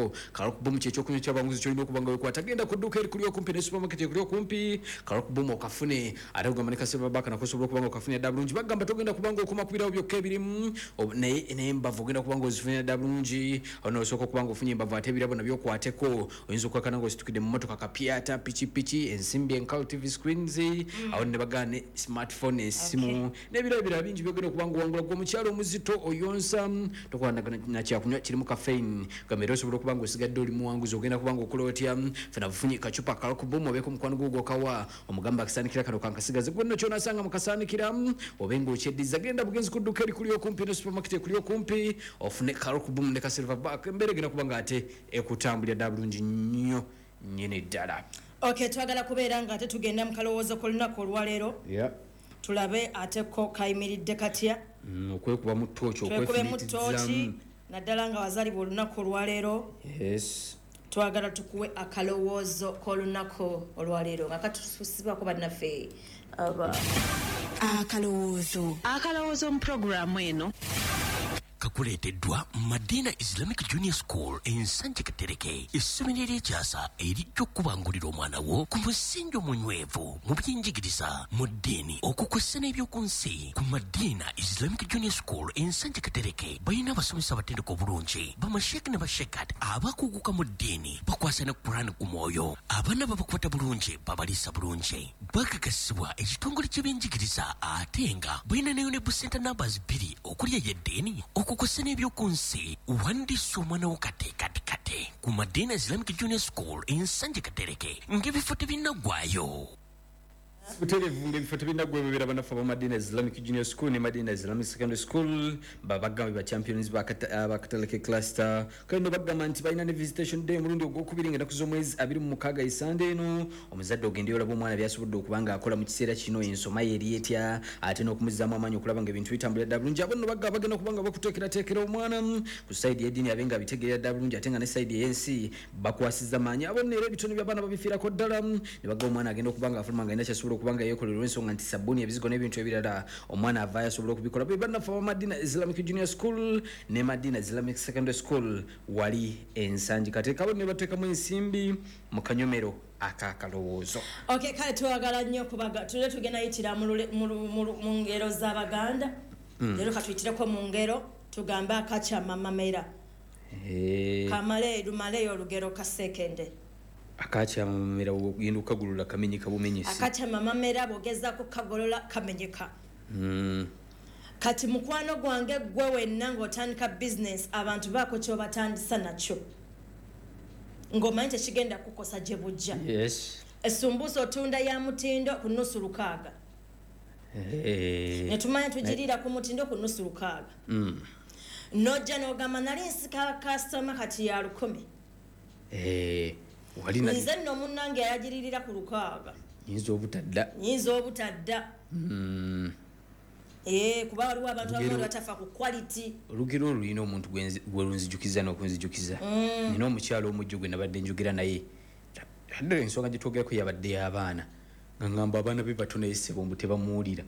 Karo Boom checho kunywa chabanguzi cholino kubanga wekwata genda kuduka eri kulyo kumpi ne supermarket kulyo kumpi Karo Boom okafune ate kugamaneka silverback na kusobola kubanga okafune dabulungi bagamba togenda kubanga okumakubira obyo kebirimu ne mbavu genda kubanga ozifune dabulungi ono soko kubanga ofunye mbavu ate birabo nabyo kwateko oyinza okwakana ngo situkide mu motoka kapiata pichi ensimbi enkal TV screens awo ne bagane smartphone esimu nebirabira bingi byogenda kubanga wangula gwo mukyalo omuzito oyonsa tokwanda na kyakunywa kirimu caffeine gamero sobolo kubanga osigadde oli muwanguzi ogenda kubanga okulotya fana bufunye kachupa kalkubumu obeko mukwano gwo kawa omugamba akisanikira kano kankasigaze gwenno kyona sanga mukasanikira obengo okyeddiza genda bugenzi kudduka eri kulyo kumpi ne supermarket kulyo kumpi ofune kalkubumu ne ka silverback mbere genda kubanga ate ekutambulya dabulungi nnyo nyene ddala. Okay, twagala kubeera nga ate tugenda mu kalowoozo k'olunaku olwaleero. Tulabe ate ko kayimiridde katya. Okwekuba mu ttooki okwefulumitiza naddala nga wazaalibwa olunaku olwaleero. Yes. Twagala tukuwe akalowoozo k'olunaku olwaleero nga katususibwako bannaffe aba akalowoozo mu programu eno kakuleteddwa Madina Islamic Junior School ensanje Katereke essomero ery'ekyasa erijja okubangulira omwana wo ku musingi omunywevu mu by'enjigiriza mu ddiini okukwessa n'ebyokunsi ku Madina Islamic Junior School ensanje Katereke balina abasomesa abatendeka obulungi bamasheki ne bashekat abakuguka mu ddiini bakwasa ne Qur'an ku mwoyo abaana babakwata bulungi babaliisa bulungi bakagasibwa ekitongole ky'ebyenjigiriza ate nga balina ne UNEB Center numbers 2 okulya y'eddiini okukwasa n'ebyokunsi wandiisa omwana wo kate ku Madina Islamic Junior School ensanje Katereke ng'ebifo tebinaggwaayo. Butelevu ng'ebifo tebinaggwa bibera banafu ba Madina Islamic Junior School ne Madina Islamic Secondary School babagamba ba champions ba Katereke cluster kandi bagamba nti balina ne visitation day mulundi ogwokubiri ngenda kuzomwezi 26 isande eno omuzadde ogende olaba omwana byasobodde okubanga akola mu kiseera kino ensoma yeri etya ate n'okumuzaamu amaanyi okulaba ng'ebintu bitambulira dabulungi abo nno bagenda kubanga bakuteekerateekera omwana ku side y'eddiini abenga bitegeera dabulungi ate nga ne side y'ensi bakwasiza maanyi abo nno era ebitone by'abaana babifiirako ddala ne bagamba omwana agenda okubanga afuluma nga alina kyasobola kubanga yekolerwa ensonga nti sabuni ebizigo n'ebintu ebirala omwana avaayo asobola okubikola be bannafa ba Madina Islamic Junior School ne Madina Islamic Secondary School wali ensanji Katereke abo ne bateekamu ensimbi mu kanyomero akakalowoozo. Okay, kale twagala nnyo kubaga tugenda yitira mu ngero z'Abaganda leero katuyitireko mu ngero tugambe akakyama mamera kamale lumaleyo olugero kasekende akakyama mamera ogenda okagolola kamenyeka bumenyesi akakyama mamera bogezako kagolola kamenyeka kati mukwano gwange gwe wenna ng'otandika business abantu baako kyobatandisa nakyo ng'omanyi tekigenda kukosa gye bujja. Yes. Esumbusa otunda ya mutindo ku nusu lukaaga ne tumanya tugirira ku mutindo ku nusu lukaaga nojja n'ogamba nali nsika customer kati ya 10 walina nze nno munnange yagiririra ku lukaaga yinza obutadda kuba waliwo abantu abamu batafa ku quality olugero olulina omuntu gwe lunzijukiza n'okunzijukiza nina omukyalo omujjo gwe nabadde njogera naye adde ensonga gye twogerako yabadde y'abaana nga ngamba abaana be batono yesebo mbu tebamuwulira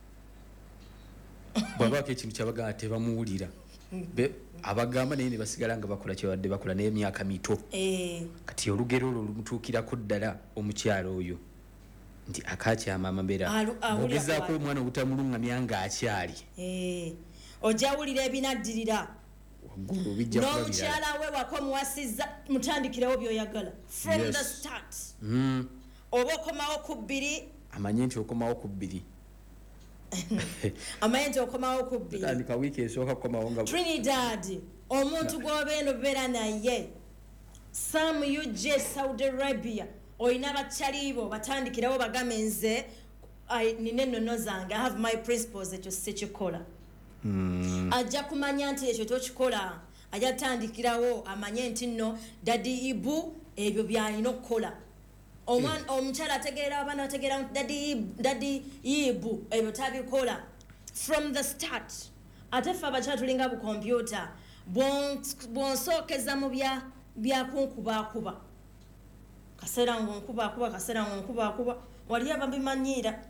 bwabaako ekintu kyabagamba tebamuwulira abagamba naye ne basigala nga bakola kyabadde bakola naye emyaka mito kati olugero olwo lumutuukirako ddala omukyalo oyo nti akakyama amabera ogezaako omwana obutamulungamya ng'akyali ojawulira ebinaddirira n'omukyala we wako muwasizza mutandikirewo by'oyagala from the start oba okomawo ku 2 amanye nti okomawo ku 2 amanye nti okomawo ku 2 tandika wiiki esooka kukomawo nga Trinidad omuntu gw'obeera obeera naye Sam UJ Saudi Arabia oyina bakyalibo batandikirawo bagame nze nine ennono zange I have my principles ekyo sikikola ajja kumanya nti ekyo tokikola ajja tandikirawo amanye nti nno dadi ibu ebyo byalina okukola omukyala ategeera abaana bategeera dadi ibu ebyo tabikola from the start ate ffe abakyala tulinga bu computer bwonsookeza mu byakunkubakuba kasera ngonkubakuba wali ababimanyira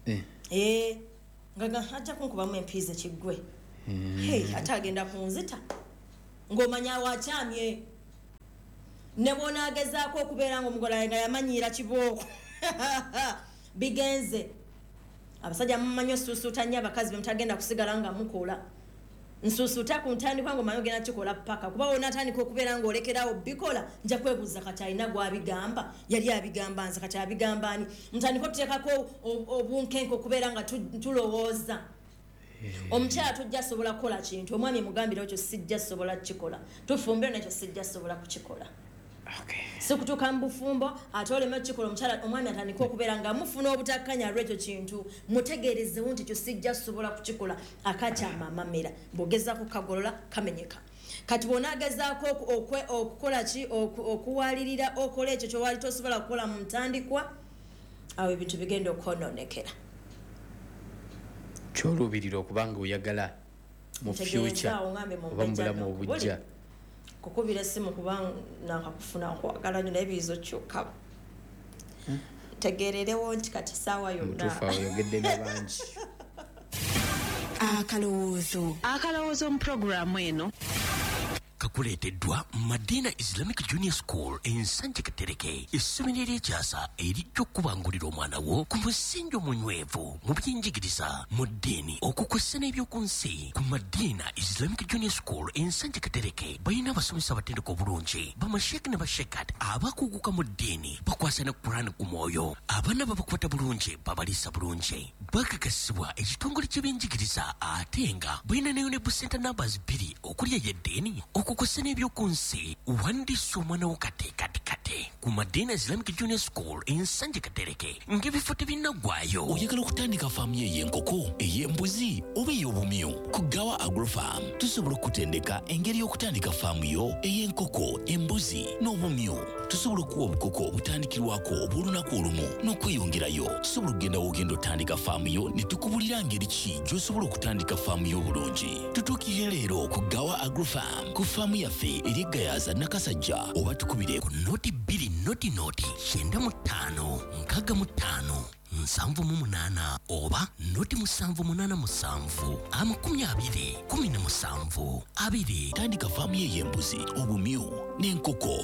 nga hajja kunkubamu empiiza kiggwe ate agenda kunzita ng'omanya wakyamye ne bw'onaagezaako okubeera ng'omugole nga yamanyiira kibooko bigenze abasajja mumanyi osuusuuta nnyo abakazi bemutagenda kusigala nga mukola nsuusuuta ku ntandikwa ng'omanyi ogenda kikola paka kuba wonaatandika okubeera ng'olekerawo bikola nja kwebuuza kati alina gw'abigamba yali abigamba nze kati abigamba ani ntandika otuteekako obunkenke okubeera nga tulowooza omukyala tujja sobola kukola kintu omwami emugambirawo kyo sijja sobola kukikola tufumbire nakyo sijja sobola kukikola sikutuuka mu bufumbo ate oleme okukikola omukyala omwami atandika okubeera nga mufuna obutakkanya lw'ekyo kintu mutegeerezewo nti kyo sijja sobola kukikola akakyama amamera bw'ogezaako kukagolola kamenyeka kati bw'onaagezaako okukola ki okuwalirira okola ekyo kyowali tosobola kukola mu ntandikwa awo ebintu bigenda okwonoonekera kyoluubirira okubanga oyagala mu future oba mu bulamu obujja kukubira essimu kuba nakakufuna nkwagala nyo naye biizo kyokka tegeererewo nti kati saawa yonna oyogedde n'abangi akalowoozo mu puroguramu eno kakuleeteddwa Madina Islamic Junior School ensanje Katereke essomero ery'ekyasa erijja okubangulira omwana wo ku musingi omunywevu mu by'enjigiriza mu ddiini okukwessa n'ebyoku nsi ku Madina Islamic Junior School ensanje Katereke balina abasomesa abatendeka obulungi bamasheki ne bashekat abakuguka mu ddiini bakwasa ne Qur'an ku mwoyo abaana babakwata bulungi babaliisa bulungi bakakasibwa ekitongole ky'ebyenjigiriza ate nga balina ne Unable Center numbers 2 okuli ey'eddiini okukwasa n'ebyoku nsi wandiisa omwana wo kate ku Madina Islamic Junior School ensanje Katereke ng'ebifo tebinnaggwaayo. Oyagala okutandika faamu ey'enkoko ey'embuzi oba ey'obumyu ku Gawa Agrofarm tusobola okutendeka engeri y'okutandika faamu yo ey'enkoko embuzi n'obumyu tusobola okuwa obukoko obutandikirwako obw'olunaku olumu n'okweyongerayo tusobola okugenda w'ogenda otandika faamu yo ne tukubulira ngeri ki gy'osobola okutandika faamu yo obulungi. Tutuukire leero ku Gawa Agrofarm ku faamu yaffe eri Gayaza Nakasajja oba tukubire ku noti 2 noti 95 65 7 oba noti 787 20 17 2. Tandika faamu y'embuzi obumyu n'enkoko